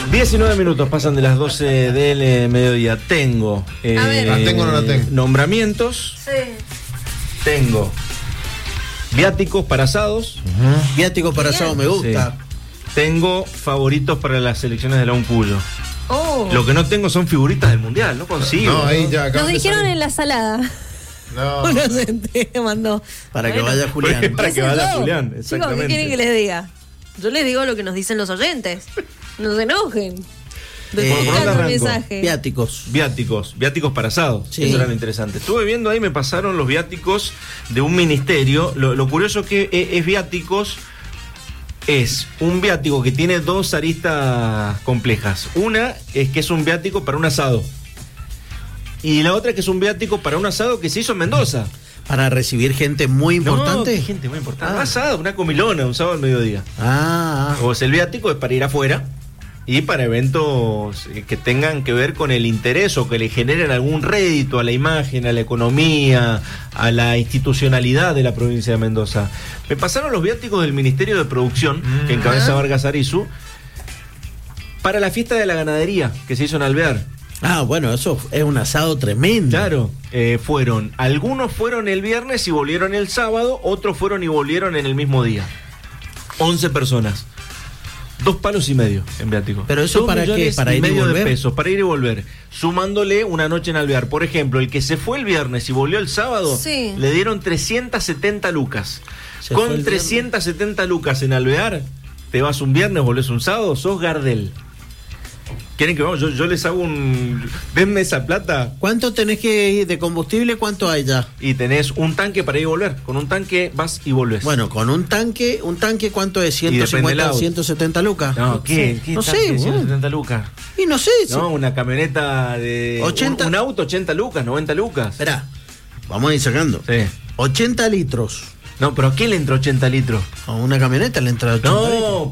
19 minutos pasan de las 12 del mediodía. Tengo, ¿La tengo o no la tengo? nombramientos. Sí. Tengo viáticos para asados. Viático para asado me gusta. Sí. Tengo favoritos para las selecciones de la Uncuyo. Oh. Lo que no tengo son figuritas del mundial, no consigo. No, ahí ya acaban Nos de dijeron salir. en la salada. No. Un oyente mandó. Para que Bueno, vaya Julián. Para que ¿qué sé vaya yo? Julián, Chicos, exactamente. ¿qué quieren que les diga? Yo les digo lo que nos dicen los oyentes. No se enojen. ¿por dónde Buscando arranco? mensaje. Viáticos. Viáticos para asado. Sí. Eso era lo interesante. Estuve viendo ahí, me pasaron los viáticos de un ministerio. Lo curioso que es viáticos. Es un viático que tiene dos aristas complejas. Una es que es un viático para un asado. Y la otra es que es un viático para un asado que se hizo en Mendoza. Para recibir gente muy importante. No, gente muy importante. Un asado, una comilona, un sábado al mediodía. O sea, el viático es para ir afuera y para eventos que tengan que ver con el interés o que le generen algún rédito a la imagen, a la economía, a la institucionalidad de la provincia de Mendoza. Me pasaron los viáticos del Ministerio de Producción, que encabeza Vargas Arizu, para la fiesta de la ganadería que se hizo en Alvear. Bueno, eso es un asado tremendo. Claro, algunos fueron el viernes y volvieron el sábado, otros fueron y volvieron en el mismo día. 11 personas. 2,5 palos en viático. ¿Pero eso para qué? ¿Para ir y de volver? pesos, para ir y volver. Sumándole una noche en Alvear. Por ejemplo, el que se fue el viernes y volvió el sábado, Sí. le dieron 370 lucas. Se fue Con el 370 lucas en Alvear, te vas un viernes, volvés un sábado, sos Gardel. ¿Quieren que vamos? Yo les hago denme esa plata. ¿Cuánto tenés que ir de combustible? ¿Cuánto hay ya? Y tenés un tanque para ir y volver. Con un tanque vas y volvés. Bueno, con un tanque ¿cuánto es? Y depende del 150, auto. 170 lucas. No, ¿qué No tanque sé, de bueno. 170 lucas? Y no sé. No, una camioneta de 80. Un auto 80 lucas, 90 lucas. Esperá, vamos a ir sacando. Sí. 80 litros. No, pero ¿a qué le entra 80 litros? A una camioneta le entra 80 litros. No,